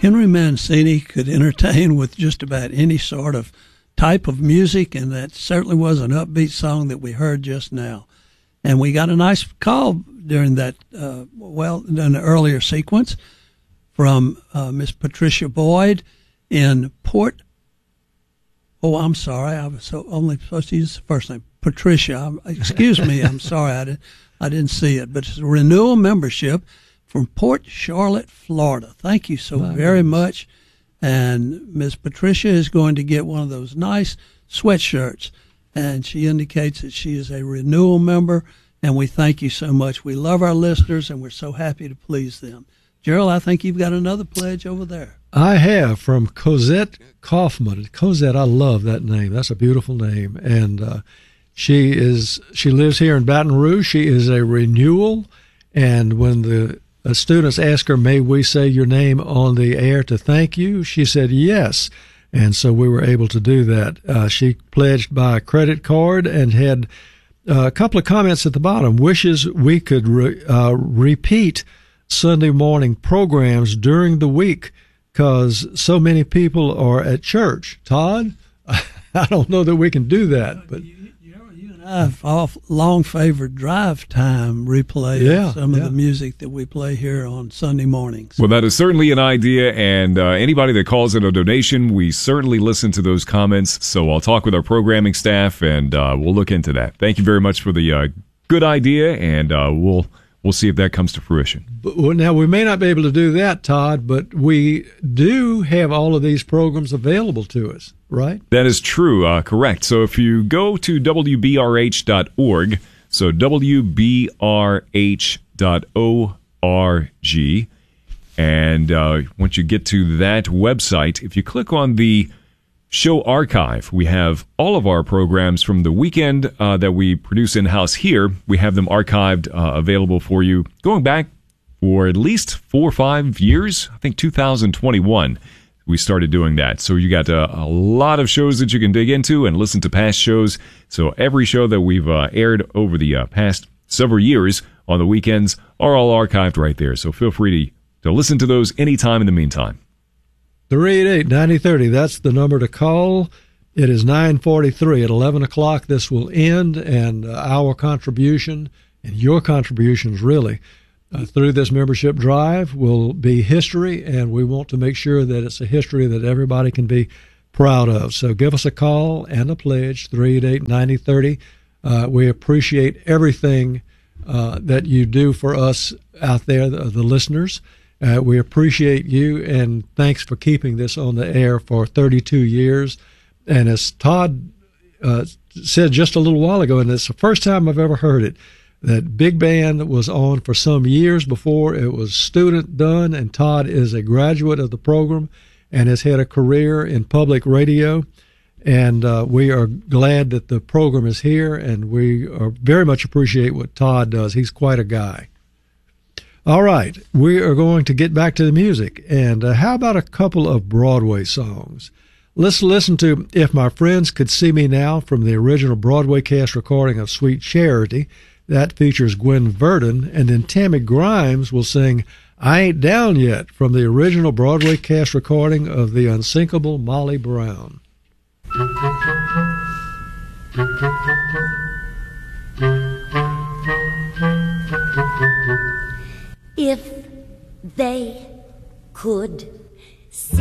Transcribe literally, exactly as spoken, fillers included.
Henry Mancini could entertain with just about any sort of type of music, and that certainly was an upbeat song that we heard just now. And we got a nice call during that, uh, well, in the earlier sequence from uh, Miss Patricia Boyd in Port. Oh, I'm sorry. I was so only supposed to use the first name, Patricia. I'm, excuse me. I'm sorry. I didn't, I didn't see it. But it's a renewal membership from Port Charlotte, Florida. Thank you so nice. very much. And Miss Patricia is going to get one of those nice sweatshirts. And she indicates that she is a renewal member. And we thank you so much. We love our listeners, and we're so happy to please them. Gerald, I think you've got another pledge over there. I have, from Cosette Kaufman. Cosette, I love that name. That's a beautiful name. And uh, she is she lives here in Baton Rouge. She is a renewal. And when the uh, students asked her, may we say your name on the air to thank you, she said yes. And so we were able to do that. Uh, she pledged by credit card and had uh, a couple of comments at the bottom. Wishes we could re- uh, repeat Sunday morning programs during the week because so many people are at church. Todd, I don't know that we can do that. But you, you, you and I have all long favored drive time replay yeah, of some yeah. of the music that we play here on Sunday mornings. Well, that is certainly an idea, and uh, anybody that calls in a donation, we certainly listen to those comments. So I'll talk with our programming staff, and uh, we'll look into that. Thank you very much for the uh, good idea, and uh, we'll we'll see if that comes to fruition. But, well, now, we may not be able to do that, Todd, but we do have all of these programs available to us, right? That is true, uh, correct. So if you go to W B R H dot org, so W B R H dot org, and uh, once you get to that website, if you click on the show archive, we have all of our programs from the weekend uh, that we produce in-house here. We have them archived, uh, available for you, going back for at least four or five years. I think two thousand twenty-one, we started doing that. So you got uh, a lot of shows that you can dig into and listen to past shows. So every show that we've uh, aired over the uh, past several years on the weekends are all archived right there. So feel free to, to listen to those anytime in the meantime. three eight eight, nine zero three zero, that's the number to call. It is nine forty-three. At eleven o'clock, this will end, and uh, our contribution, and your contributions really, uh, through this membership drive will be history, and we want to make sure that it's a history that everybody can be proud of. So give us a call and a pledge, three eight eight, nine zero three zero. Uh, we appreciate everything uh, that you do for us out there, the, the listeners. Uh, we appreciate you, and thanks for keeping this on the air for thirty-two years. And as Todd uh, said just a little while ago, and it's the first time I've ever heard it, that Big Band was on for some years before it was student done, and Todd is a graduate of the program and has had a career in public radio. And uh, we are glad that the program is here, and we are very much appreciate what Todd does. He's quite a guy. All right, we are going to get back to the music. And uh, how about a couple of Broadway songs? Let's listen to If My Friends Could See Me Now from the original Broadway cast recording of Sweet Charity. That features Gwen Verdon. And then Tammy Grimes will sing I Ain't Down Yet from the original Broadway cast recording of The Unsinkable Molly Brown. If they could see